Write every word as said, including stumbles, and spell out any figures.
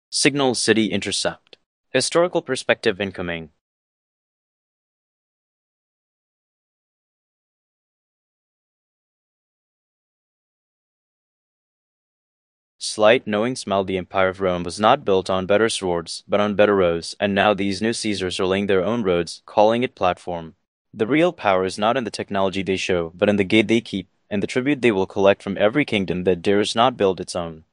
Signal City Intercept. Historical perspective incoming. Slight, knowing smell the Empire of Rome was not built on better swords, but on better roads, and now these new Caesars are laying their own roads, calling it platform. The real power is not in the technology they show, but in the gate they keep, and the tribute they will collect from every kingdom that dares not build its own.